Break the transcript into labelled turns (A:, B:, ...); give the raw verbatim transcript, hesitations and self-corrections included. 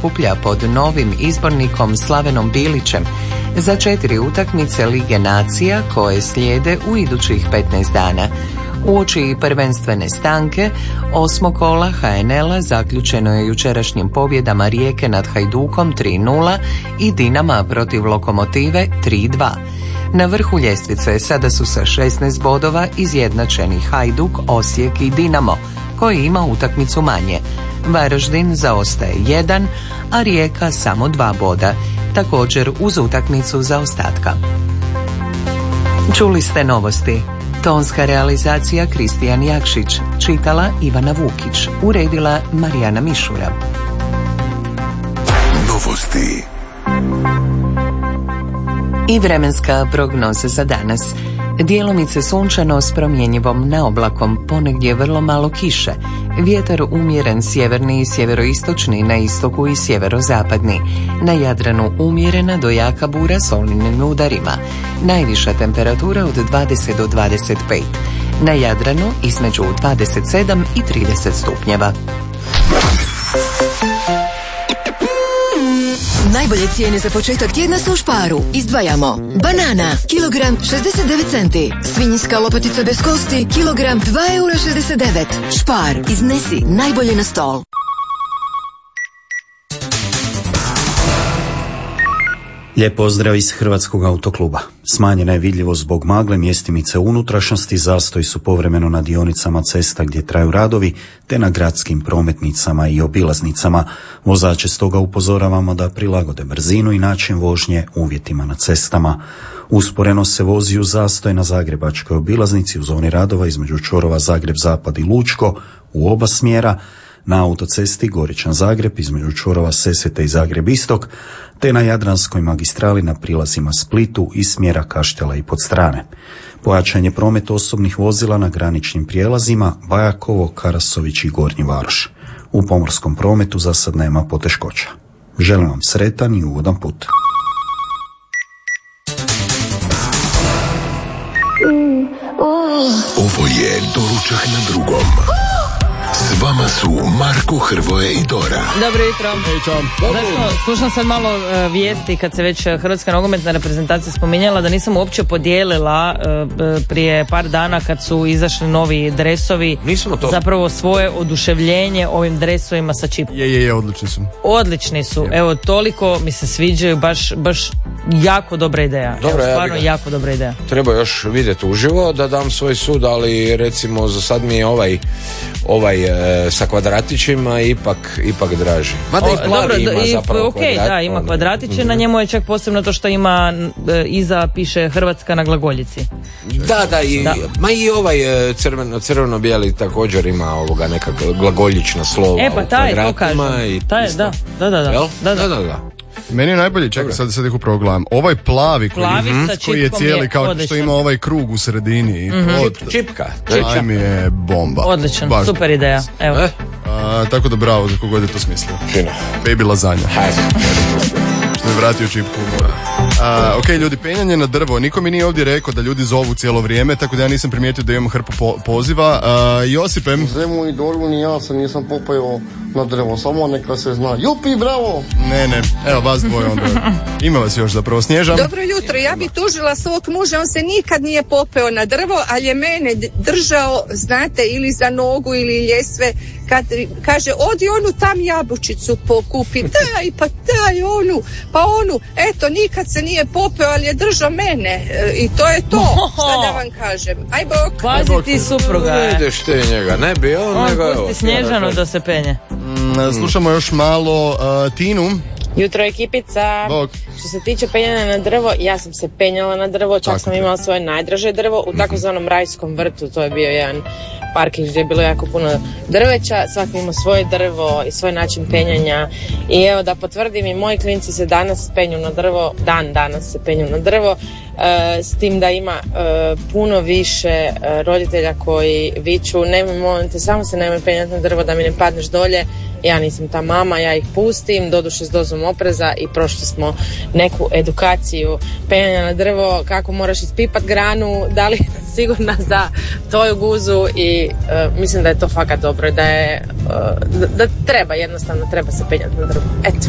A: okuplja pod novim izbornikom Slavenom Bilićem za četiri utakmice Lige nacija koje slijede u idućih petnaest dana. Uoči prvenstvene stanke, osmo kola ha en el-a zaključeno je jučerašnjim pobjedama Rijeke nad Hajdukom tri nula i Dinama protiv Lokomotive tri dva. Na vrhu ljestvice sada su sa šesnaest bodova izjednačeni Hajduk, Osijek i Dinamo, koji ima utakmicu manje. Varaždin zaostaje jedan, a Rijeka samo dva boda, također uz utakmicu zaostatka. Čuli ste novosti. Tonska realizacija Kristijan Jakšić, čitala Ivana Vukić, uredila Marijana Mišura.
B: Novosti.
A: I vremenska prognoza za danas. Djelomice sunčano s promjenjivom naoblakom, ponegdje vrlo malo kiše. Vjetar umjeren sjeverni i sjeveroistočni, na istoku i sjeverozapadni. Na Jadranu umjerena do jaka bura s olujnim udarima. Najviša temperatura od dvadeset do dvadeset pet. Na Jadranu između dvadeset sedam i trideset stupnjeva.
C: Najbolje cijene za početak tjedna su u Sparu. Izdvajamo banana, kilogram šezdeset devet centi. Svinjska lopatica bez kosti, kilogram dva eura šezdeset devet. Spar, iznesi najbolje na stol.
D: Lijep pozdrav iz Hrvatskog autokluba. Smanjena je vidljivost zbog magle, mjestimice unutrašnjosti, zastoji su povremeno na dionicama cesta gdje traju radovi, te na gradskim prometnicama i obilaznicama. Vozače stoga upozoravamo da prilagode brzinu i način vožnje uvjetima na cestama. Usporeno se vozi u zastoj na Zagrebačkoj obilaznici u zoni radova između čvorova Zagreb-Zapad i Lučko u oba smjera, na autocesti Goričan-Zagreb između čvorova Sesvete i Zagreb-Istok, te na Jadranskoj magistrali na prilazima Splitu iz smjera Kaštela i Podstrane. Pojačan je promet osobnih vozila na graničnim prijelazima Bajakovo, Karasović i Gornji Varoš. U pomorskom prometu za sad nema poteškoća. Želim vam sretan i ugodan put.
B: Ovo je Doručak na drugom. S vama su Marko, Hrvoje i Dora.
E: Dobro jutro. Znači, slušam sad malo uh, vijesti kad se već Hrvatska nogometna reprezentacija spominjala da nisam uopće podijelila uh, prije par dana kad su izašli novi dresovi. Zapravo svoje oduševljenje ovim dresovima sa čipom.
F: Je, je, je, odlični su.
E: Odlični su. Evo, toliko mi se sviđaju, baš, baš jako dobra ideja.
G: Dobro,
E: Evo, stvarno
G: ja
E: jako dobra ideja.
G: Treba još vidjeti uživo da dam svoj sud, ali recimo za sad mi je ovaj ovaj e, sa kvadratićima ipak ipak draži. Mada i plavi dobro, ima i, zapravo
E: okay,
G: kvadrat.
E: Da, ima kvadratiće, mm-hmm. Na njemu je čak posebno to što ima e, iza piše Hrvatska na glagoljici.
G: Da, da, i, da. Ma i ovaj e, crveno, crveno-bijeli također ima ovoga neka glagoljična slova.
E: E pa taj, to kažem. Taj, da, da, da, da. Da, da, da, da.
F: Meni je najbolji, čekaj, sad, sad ih upravo gledam, ovaj plavi koji,
E: plavi
F: mm, koji je cijeli, kao odličan. Što ima ovaj krug u sredini.
E: Mm-hmm.
F: Od,
G: Čipka.
F: Taj mi je bomba.
E: Odličan,
F: baš
E: super bomba. Ideja. Evo.
F: E? A, tako da bravo za kogod je to smislio.
G: Fino.
F: Baby lazanja.
G: Hajde.
F: Što je vratio čipku. A, ok, ljudi, penjanje na drvo. Niko mi nije ovdje rekao da ljudi zovu cijelo vrijeme, tako da ja nisam primijetio da imamo hrpu po- poziva. A, Josipe?
H: Zemu i Doru ni ja se nisam popeo na drvo, samo neka se zna. Jupi, bravo!
F: Ne, ne, evo vas dvoje onda. Ima vas još zapravo, Snježa?
I: Dobro jutro, ja bi tužila svog muža, on se nikad nije popeo na drvo, ali je mene držao, znate, ili za nogu ili ljesve, kad kaže, odi onu tam jabučicu pokupi, daj, pa daj onu, pa onu, eto, nikad se nije popeo, ali je držao mene, i to je to, šta da vam kažem. Aj bok!
E: Pazi ti supruga.
G: Ideš ti njega, ne bi on,
E: on
G: nego
E: pusti Snježanu da se penje.
F: Mm, slušamo još malo uh, Tinu.
J: Jutro ekipica.
F: Bog.
J: Što se tiče penjanja na drvo, ja sam se penjala na drvo, čak
F: tako
J: sam
F: te.
J: imala svoje najdraže drvo u takozvanom rajskom vrtu, to je bio jedan parkić gdje je bilo jako puno drveća, svaki ima svoje drvo i svoj način penjanja i evo da potvrdim i moji klinci se danas penju na drvo, dan danas se penju na drvo, e, s tim da ima e, puno više e, roditelja koji viču, nemoj molim te, samo se nemoj penjati na drvo da mi ne padneš dolje, ja nisam ta mama, ja ih pustim, doduše s dozom opreza i prošli smo neku edukaciju penjanja na drvo, kako moraš ispipat granu, da li sigurna za tvoju guzu i uh, mislim da je to fakat dobro, da je uh, da, da treba, jednostavno treba se penjati na drvo. Eto.